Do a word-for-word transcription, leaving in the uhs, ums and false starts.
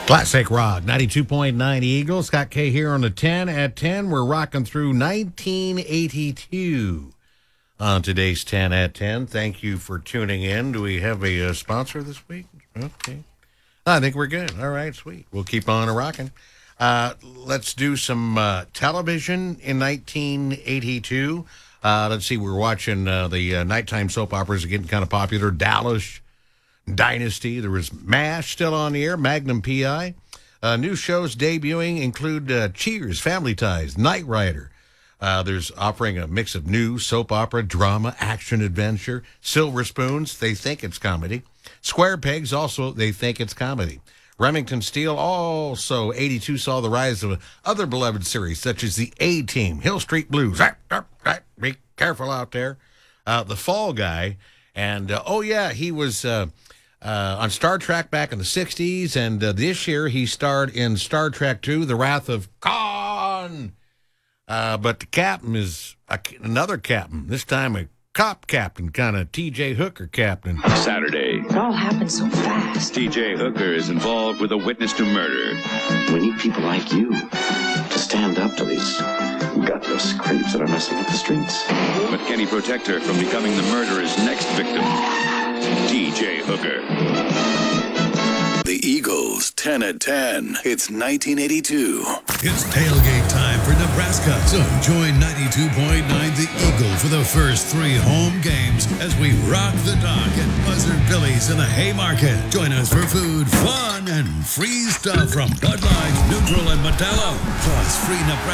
Classic Rock, ninety-two point nine Eagle. Scott K here on the ten. At ten, we're rocking through nineteen eighty-two on today's ten at ten. Thank you for tuning in. Do we have a uh, sponsor this week? Okay. I think we're good. All right, sweet. We'll keep on rocking. Uh, let's do some uh, television in nineteen eighty-two. Uh, let's see, we're watching uh, the uh, nighttime soap operas are getting kind of popular. Dallas, Dynasty. There was MASH still on the air, Magnum P I. Uh, new shows debuting include uh, Cheers, Family Ties, Knight Rider. Uh, there's offering a mix of news, soap opera, drama, action, adventure. Silver Spoons, they think it's comedy. Square Pegs, also they think it's comedy. Remington Steele, also eighty-two saw the rise of other beloved series such as the A-Team, Hill Street Blues. Ah, ah, ah, be careful out there. Uh, the Fall Guy. And, uh, oh, yeah, he was uh, uh, on Star Trek back in the sixties. And uh, this year he starred in Star Trek two, The Wrath of Khan. Uh, but the captain is a, another captain, this time a cop captain, kind of T J Hooker captain. Saturday. It all happened so fast. T J Hooker is involved with a witness to murder. We need people like you to stand up to these gutless creeps that are messing up the streets. But can he protect her from becoming the murderer's next victim? T J Hooker. The Eagles, ten at ten. It's nineteen eighty-two. It's tailgate time for Nebraska. So join ninety-two point nine The Eagle for the first three home games as we rock the dock at Buzzard Billy's in the Haymarket. Join us for food, fun, and free stuff from Bud Light, Neutral, and Modelo. Plus free Nebraska.